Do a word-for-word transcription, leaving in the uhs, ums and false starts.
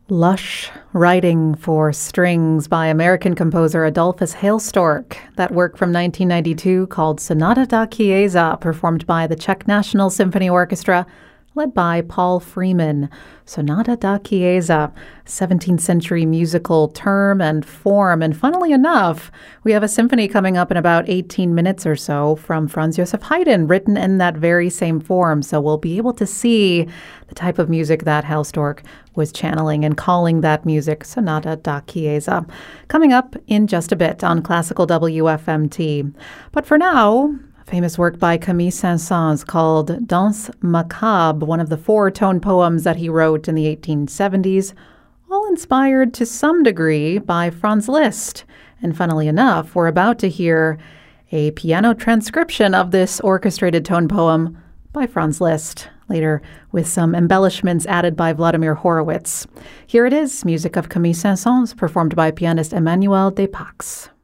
Lush, writing for strings by American composer Adolphus Hailstork. That work from nineteen ninety-two called Sonata da Chiesa, performed by the Czech National Symphony Orchestra, led by Paul Freeman. Sonata da Chiesa, seventeenth century musical term and form. And funnily enough, we have a symphony coming up in about eighteen minutes or so from Franz Joseph Haydn, written in that very same form. So we'll be able to see the type of music that Hailstork was channeling and calling that music Sonata da Chiesa. Coming up in just a bit on Classical W F M T. But for now, famous work by Camille Saint-Saëns called Danse Macabre, one of the four tone poems that he wrote in the eighteen seventies, all inspired to some degree by Franz Liszt. And funnily enough, we're about to hear a piano transcription of this orchestrated tone poem by Franz Liszt, later with some embellishments added by Vladimir Horowitz. Here it is, music of Camille Saint-Saëns, performed by pianist Emmanuel Despax.